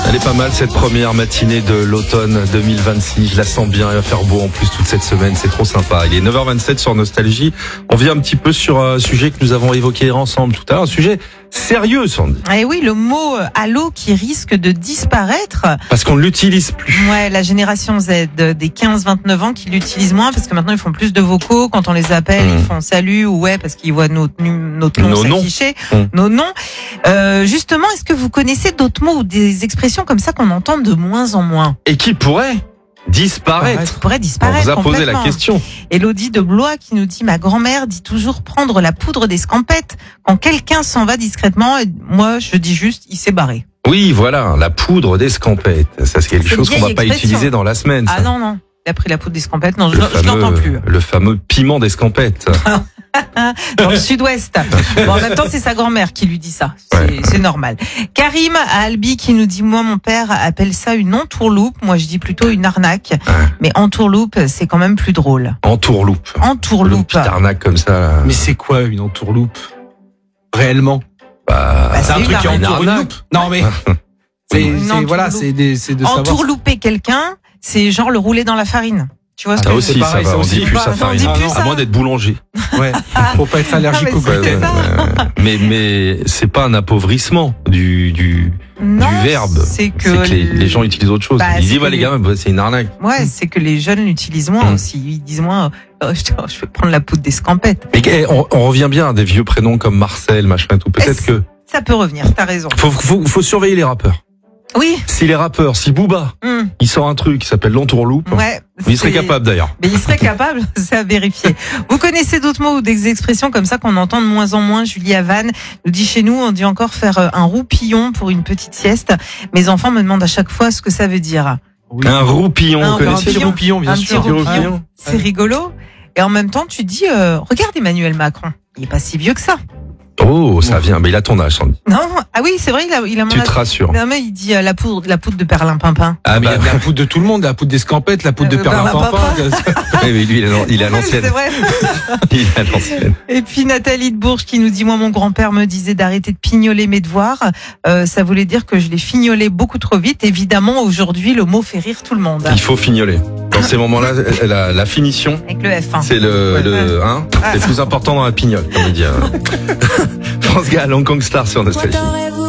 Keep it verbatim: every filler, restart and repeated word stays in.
Elle est pas mal cette première matinée de l'automne deux mille vingt-six. Je la sens bien, il va faire beau en plus toute cette semaine, c'est trop sympa. Il est neuf heures vingt-sept sur Nostalgie. On vient un petit peu sur un sujet que nous avons évoqué ensemble tout à l'heure, un sujet sérieux, Sandy. Eh oui, le mot allô qui risque de disparaître. Parce qu'on ne l'utilise plus. Ouais, la génération Z des quinze vingt-neuf ans qui l'utilisent moins parce que maintenant ils font plus de vocaux. Quand on les appelle, mmh. ils font salut ou ouais parce qu'ils voient notre, notre nom nos s'afficher, noms. nos noms. Euh, justement, est-ce que vous connaissez d'autres mots ou des expressions comme ça qu'on entend de moins en moins? Et qui pourrait disparaître. Qui pourrait disparaître. On vous a posé la question. Élodie de Blois qui nous dit: ma grand-mère dit toujours prendre la poudre d'escampette quand quelqu'un s'en va discrètement. Et moi, je dis juste, il s'est barré. Oui, voilà, la poudre d'escampette. Ça, c'est quelque c'est chose qu'on va pas expression. utiliser dans la semaine. Ça. Ah non, non. Il a pris la poudre d'escampette. Non, je, le je fameux, l'entends plus. Le fameux piment d'escampette. Dans le sud-ouest. Bon, en même temps, c'est sa grand-mère qui lui dit ça. C'est, ouais. c'est normal. Karim à Albi qui nous dit: moi, mon père appelle ça une entourloupe. Moi, je dis plutôt une arnaque. Ouais. Mais entourloupe, c'est quand même plus drôle. Entourloupe. Entourloupe. Petite arnaque comme ça. Là. Mais c'est quoi une entourloupe? Réellement? Bah, bah, c'est, c'est un truc qui entoure une loupe. Non, mais. c'est, c'est, voilà, c'est, des, c'est de savoir. Entourlouper quelqu'un, c'est genre le rouler dans la farine. Tu vois ce ça que aussi, pareil, ça va, ça on aussi. dit plus ça farine. Ah, à moins d'être boulanger. Ouais. Faut pas être allergique ah, au gluten. Ouais, ouais, mais, mais c'est pas un appauvrissement du, du, non, du verbe. C'est que, c'est que les, les gens utilisent autre chose. Bah, Ils disent, bah, les les... gars, bah, c'est une arnaque. Ouais, c'est que les jeunes l'utilisent moins mmh. aussi. Ils disent moins, oh, je, je vais prendre la poudre d'escampette. Mais on, on revient bien à des vieux prénoms comme Marcel, machin, tout. Peut-être Est-ce que. Ça peut revenir, t'as raison. Faut, faut, faut surveiller les rappeurs. Oui. Si les rappeurs, si Booba, mmh. il sort un truc qui s'appelle l'entourloupe, ouais, il serait capable d'ailleurs. Mais il serait capable, c'est à vérifier. Vous connaissez d'autres mots ou des expressions comme ça qu'on entend de moins en moins? Julie Havane nous dit: chez nous, on dit encore faire un roupillon pour une petite sieste. Mes enfants me demandent à chaque fois ce que ça veut dire. Oui. Un roupillon, un vous connaissez le roupillon, bien un sûr. Petit roupillon. C'est rigolo. Et en même temps, tu dis, euh, regarde Emmanuel Macron, il est pas si vieux que ça. Oh, ça vient, mais il a ton âge, Sandy. Non, ah oui, c'est vrai, il a, il a mon Tu âge. te rassures. Non, mais il dit euh, la poudre, la poudre de perlimpinpin. Ah, mais bah, il y a la poudre de tout le monde, la poudre d'escampette, la poudre de perlimpinpin. Oui, mais lui, il est à l'ancienne. C'est vrai. Il est à l'ancienne. Et puis Nathalie de Bourges qui nous dit: moi, mon grand-père me disait d'arrêter de pignoler mes devoirs. Euh, ça voulait dire que je les fignolais beaucoup trop vite. Évidemment, aujourd'hui, le mot fait rire tout le monde. Il faut fignoler. Dans ces moments-là, la, la finition, avec le F un. C'est le, ouais, le ouais. Hein, ah. c'est plus important dans la pignole, comme on dit. France Gall, Hong Kong Star sur Nostalgie.